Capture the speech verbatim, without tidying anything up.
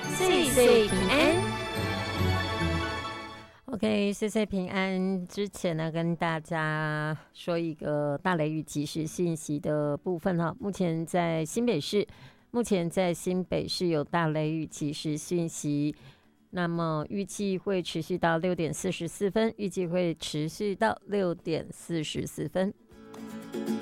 岁岁平安。OK， 岁岁平安之前呢，跟大家说一个大雷雨即时信息的部分哈。目前在新北市，目前在新北市有大雷雨即时讯息，那么预计会持续到六点四十四分，预计会持续到六点四十四分。